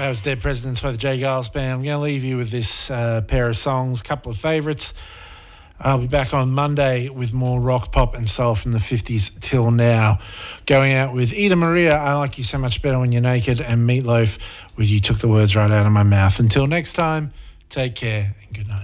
That was Dead Presidents by the J. Giles Band. I'm going to leave you with this pair of songs, a couple of favourites. I'll be back on Monday with more rock, pop and soul from the 50s till now. Going out with Ida Maria, I Like You So Much Better When You're Naked, and Meatloaf with You Took the Words Right Out of My Mouth. Until next time, take care and good night.